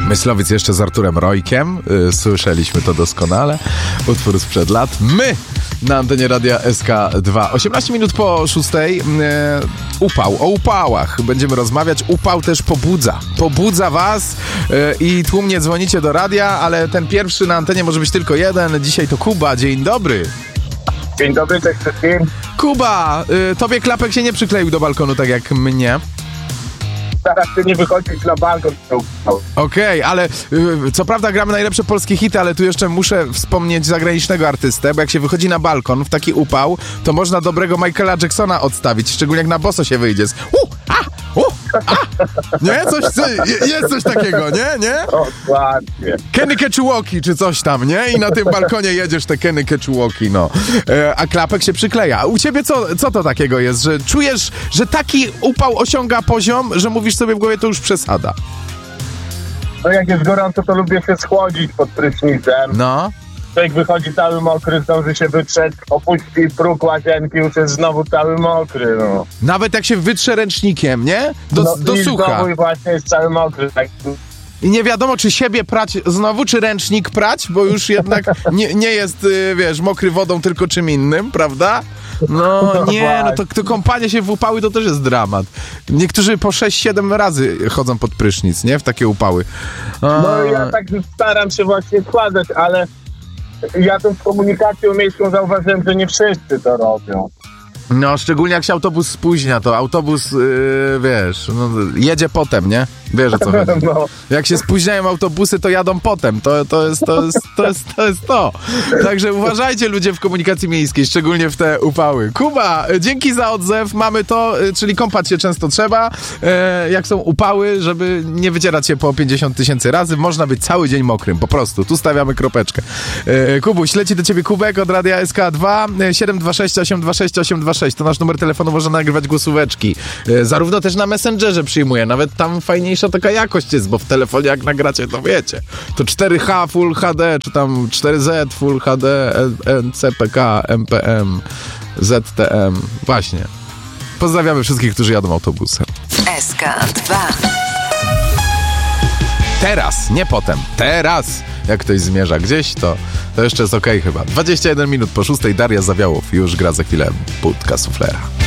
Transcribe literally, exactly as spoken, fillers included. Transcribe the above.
Myslowiec jeszcze z Arturem Rojkiem. Yy, słyszeliśmy to doskonale. Utwór sprzed lat. My na antenie Radia S K dwa. osiemnaście minut po szóstej. Yy, upał. O upałach będziemy rozmawiać. Upał też pobudza. Pobudza was yy, i tłumnie dzwonicie do radia, ale ten pierwszy na antenie może być tylko jeden. Dzisiaj to Kuba. Dzień dobry. Dzień dobry, cześć wszystkim. Kuba, yy, tobie klapek się nie przykleił do balkonu tak jak mnie. Teraz ty nie wychodzić na balkon. Okej, okay, ale y, co prawda gramy najlepsze polskie hity, ale tu jeszcze muszę wspomnieć zagranicznego artystę, bo jak się wychodzi na balkon w taki upał, to można dobrego Michaela Jacksona odstawić, szczególnie jak na boso się wyjdzie. U, a, u, a. Nie? Coś, co, jest coś takiego, nie? Nie? Dokładnie. Kenny Ketchuwoki czy coś tam, nie? I na tym balkonie jedziesz te Kenny Ketchuwoki, no. E, a klapek się przykleja. A u ciebie co, co to takiego jest, że czujesz, że taki upał osiąga poziom, że mówisz sobie w głowie, to już przesada? No jak jest gorąco, to lubię się schłodzić pod prysznicem. No. Człowiek wychodzi cały mokry, zdąży się wytrzeć, opuści próg łazienki, już jest znowu cały mokry, no. Nawet jak się wytrze ręcznikiem, nie? Do, no, do i sucha. znowu i właśnie jest cały mokry. Tak. I nie wiadomo, czy siebie prać znowu, czy ręcznik prać, bo już jednak nie, nie jest, wiesz, mokry wodą, tylko czym innym, prawda? No nie, no to, to kąpanie się w upały to też jest dramat. Niektórzy po sześć siedem razy chodzą pod prysznic, nie? W takie upały. A... No ja tak staram się właśnie składać, ale ja tą komunikacją miejską zauważyłem, że nie wszyscy to robią. No, szczególnie jak się autobus spóźnia, to autobus, yy, wiesz, no, jedzie potem, nie? Wiesz, o co chodzi. No. Jak się spóźniają autobusy, to jadą potem. To, to, jest, to, jest, to, jest, to jest to. Także uważajcie, ludzie w komunikacji miejskiej, szczególnie w te upały. Kuba, dzięki za odzew. Mamy to, czyli kąpać się często trzeba. E, jak są upały, żeby nie wycierać się po pięćdziesiąt tysięcy razy, można być cały dzień mokrym, po prostu. Tu stawiamy kropeczkę. E, Kubuś, leci do ciebie Kubek od Radia S K dwa. siedem dwa sześć osiem dwa sześć osiem dwa sześć. To nasz numer telefonu, można nagrywać głosóweczki. E, zarówno też na Messengerze przyjmuję. Nawet tam fajniejsza taka jakość jest, bo w telefonie jak nagracie, to wiecie. To cztery H Full H D, czy tam cztery Z Full H D, N C P K, M P M, Z T M. Właśnie. Pozdrawiamy wszystkich, którzy jadą autobusem. S K dwa. Teraz, nie potem. Teraz. Jak ktoś zmierza gdzieś, to, to jeszcze jest okej chyba. dwadzieścia jeden minut po szóstej. Daria Zawiałow już gra za chwilę Budka Suflera.